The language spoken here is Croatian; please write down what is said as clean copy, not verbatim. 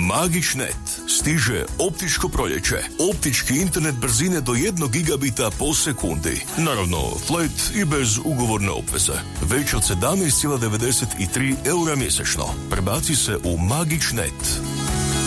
Magičnet. Stiže optičko proljeće. Optički internet brzine do 1 gigabita po sekundi. Naravno, flat i bez ugovorne obveze. Već od 17,93 eura mjesečno. Prebaci se u Magičnet.